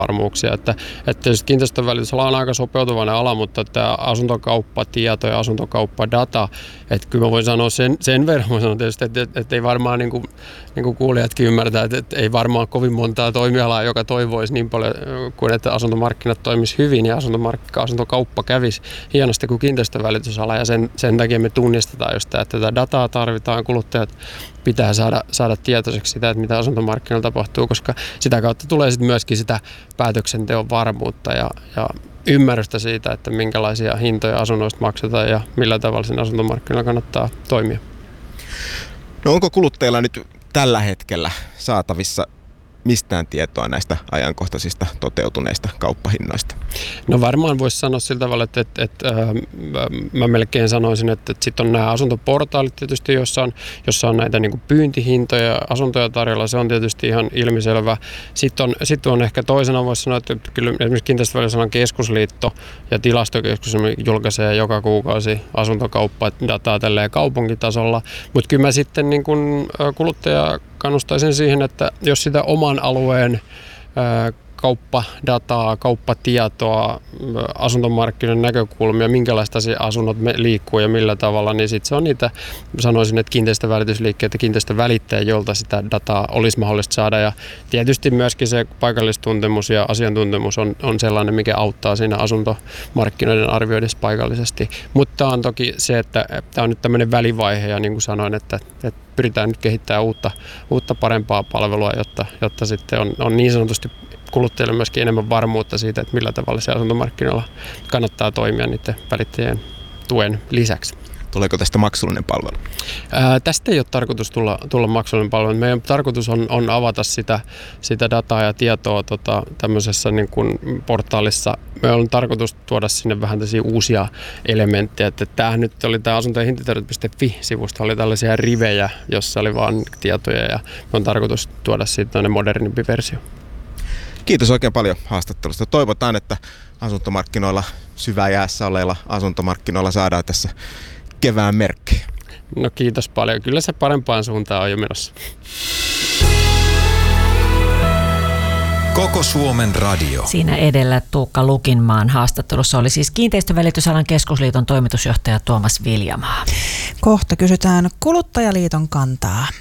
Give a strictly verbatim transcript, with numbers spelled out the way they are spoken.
varmuuksia, että, että kiinteistönvälitysala on aika sopeutuvainen ala, mutta tämä asuntokauppatieto ja asuntokauppadataa, että kyllä mä voin sanoa sen, sen verran, mä sanon tietysti, että, että, että ei varmaan niin kuin, niin kuin kuulijatkin ymmärtää, että, että ei varmaan kovin montaa toimialaa, joka toivoisi niin paljon kuin että asuntomarkkinat toimisi hyvin ja asuntomarkka, asuntokauppa kävisi hienosti kuin kiinteistönvälitysala ja sen, sen takia me tunnistetaan just tämä, että tätä dataa tarvitaan, kuluttajat pitää saada, saada tietoiseksi sitä, että mitä asuntomarkkinoilla tapahtuu, koska sitä kautta tulee sitten myöskin sitä päätöksenteon varmuutta ja, ja ymmärrystä siitä, että minkälaisia hintoja asunnoista maksetaan ja millä tavalla sen asuntomarkkinoilla kannattaa toimia. No onko kuluttajilla nyt tällä hetkellä saatavissa mistään tietoa näistä ajankohtaisista toteutuneista kauppahinnoista? No varmaan voisi sanoa sillä tavalla, että, että, että äh, mä melkein sanoisin, että, että sitten on nämä asuntoportaalit tietysti, jossa on, jossa on näitä niin kuin pyyntihintoja ja asuntoja tarjolla, se on tietysti ihan ilmiselvä. Sitten on, sitten on ehkä toisena voisi sanoa, että kyllä esimerkiksi Kiinteistönvälitysalan keskusliitto ja tilastokeskus julkaisee joka kuukausi asuntokauppadataa tälleen kaupunkitasolla, mutta kyllä mä sitten niin kuin kuluttaja kannustaisin siihen, että jos sitä oman alueen ää, kauppadataa, kauppatietoa, asuntomarkkinoiden näkökulmia, minkälaista asunnot liikkuu ja millä tavalla, niin sitten se on niitä, sanoisin, että kiinteistövälitysliikkeet ja kiinteistövälittäjä, jolta sitä dataa olisi mahdollista saada. Ja tietysti myöskin se paikallistuntemus ja asiantuntemus on, on sellainen, mikä auttaa siinä asuntomarkkinoiden arvioidessa paikallisesti. Mutta on toki se, että tämä on nyt tämmöinen välivaihe ja niin kuin sanoin, että, että pyritään nyt kehittämään uutta, uutta parempaa palvelua, jotta, jotta sitten on, on niin sanotusti kuluttajille myöskin enemmän varmuutta siitä, että millä tavalla se asuntomarkkinoilla kannattaa toimia niiden välittäjien tuen lisäksi. Tuleeko tästä maksullinen palvelu? Ää, tästä ei ole tarkoitus tulla, tulla maksullinen palvelu. Meidän tarkoitus on, on avata sitä, sitä dataa ja tietoa tota, tämmöisessä niin kuin portaalissa. Me on tarkoitus tuoda sinne vähän tällaisia uusia elementtejä. Että tämähän nyt oli tämä asunto- ja hintatiedot piste fi-sivusta, oli tällaisia rivejä, jossa oli vain tietoja ja me on tarkoitus tuoda siitä modernimpi versio. Kiitos oikein paljon haastattelusta. Toivotaan, että asuntomarkkinoilla syvään jäässä oleilla asuntomarkkinoilla saadaan tässä kevään merkkejä. No kiitos paljon. Kyllä se parempaan suuntaan on jo menossa. Koko Suomen radio. Siinä edellä Tuukka Lukinmaan haastattelussa oli siis Kiinteistövälitysalan keskusliiton toimitusjohtaja Tuomas Viljamaa. Kohta kysytään Kuluttajaliiton kantaa.